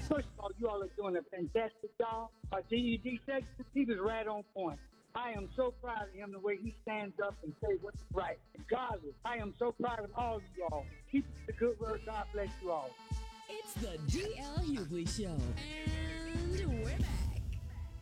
First of all, you all are doing a fantastic job. GED Texas, he was right on point. I am so proud of him the way he stands up and says what's right. Regardless, I am so proud of all of you all. Keep up the good work. God bless you all. It's the DL Hughley Show. And we're back.